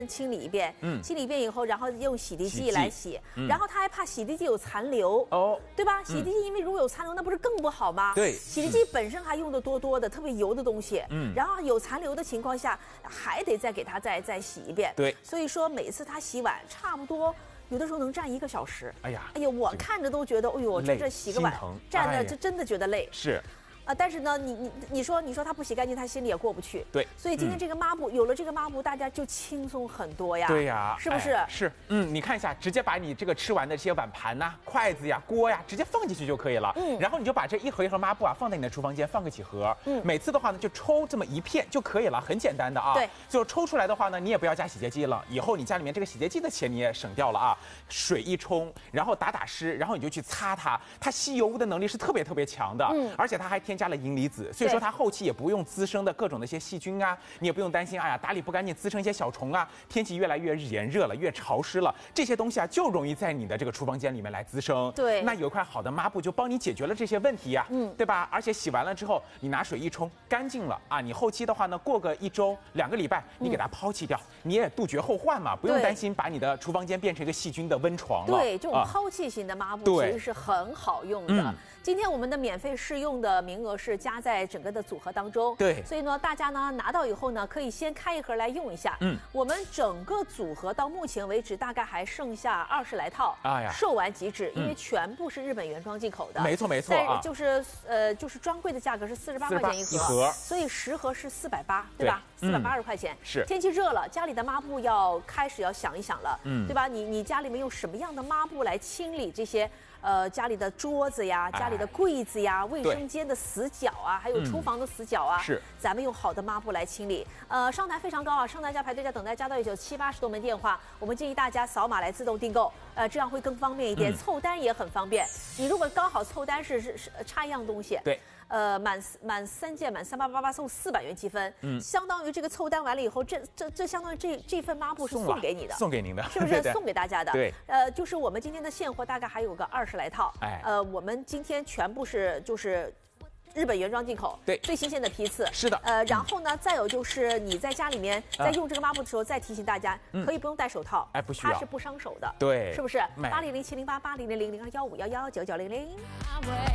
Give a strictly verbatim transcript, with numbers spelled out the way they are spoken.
清理一遍，嗯，清理一遍以后，然后用洗涤剂来洗， 嗯、 然后他还怕洗涤剂有残留，哦，对吧？洗涤剂因为如果有残留，那不是更不好吗？ 对， 洗涤剂本身还用的多多的，特别油的东西，嗯，然后有残留的情况下，还得再给它再再洗一遍， 对， 所以说每次他洗碗差不多。有的时候能站一个小时， 哎呀， 哎呀，我看着都觉得，哎呦，这这洗个碗站着就真的觉得累。 是。 啊，但是呢，你你你说你说他不洗干净，他心里也过不去。 对， 所以今天这个抹布、嗯、有了这个抹布，大家就轻松很多呀。 对呀， 是不是、 哎？是，嗯，你看一下，直接把你这个吃完的这些碗盘呐、啊、筷子呀、锅呀，直接放进去就可以了。嗯，然后你就把这一盒一盒抹布啊放在你的厨房间，放个几盒。嗯，每次的话呢，就抽这么一片就可以了，很简单的啊。 对， 就抽出来的话呢，你也不要加洗洁剂了，以后你家里面这个洗洁剂的钱你也省掉了啊。水一冲，然后打打湿，然后你就去擦它，它吸油污的能力是特别特别强的。嗯，而且它还添加了银离子。所以说它后期也不用滋生的各种的一些细菌啊，你也不用担心，哎呀打理不干净滋生一些小虫啊。天气越来越炎热了，越潮湿了，这些东西啊就容易在你的这个厨房间里面来滋生。 对， 那有一块好的抹布就帮你解决了这些问题呀、啊，嗯，对吧？而且洗完了之后，你拿水一冲，干净了啊。你后期的话呢，过个一周、两个礼拜，你给它抛弃掉，嗯、你也杜绝后患嘛，不用担心把你的厨房间变成一个细菌的温床了。 对，这种抛弃型的抹布其实是很好用的。嗯、今天我们的免费试用的名额是加在整个的组合当中， 对， 所以呢，大家呢拿到以后呢，可以先开一盒来用一下。嗯，我们整个组合到目前为止大概还剩下二十来套，哎呀，售完即止，因为全部是日本原装进口的。 没错没错啊， 就是呃就是专柜的价格是四十八块钱一盒， 一盒， 所以十盒是四百八，对吧？四百八十块钱。 是。 天气热了，家里的抹布要开始要想一想了，嗯，对吧？你你家里面用什么样的抹布来清理这些？呃，家里的桌子呀，家里的柜子呀，卫生间的死角啊，还有厨房的死角啊， 是， 咱们用好的抹布来清理。呃，上台非常高啊，上台价、排队价、等待价到一九七八十多门电话，我们建议大家扫码来自动订购，呃，这样会更方便一点，嗯、凑单也很方便。你如果刚好凑单是是是差一样东西， 对。 呃，满满三件满三八八八送四百元积分，嗯，相当于这个凑单完了以后，这这这相当于这这份抹布是送给你的， 送给您的， 是不是送给大家的？ 对， 呃，就是我们今天的现货大概还有个二十来套，哎，呃，我们今天全部是就是日本原装进口， 对， 最新鲜的批次， 是的， 呃，然后呢，再有就是你在家里面在用这个抹布的时候，再提醒大家，可以不用戴手套， 哎，不需要， 它是不伤手的， 对， 是不是？八零零七零八八零零零零二幺五幺幺九九零零。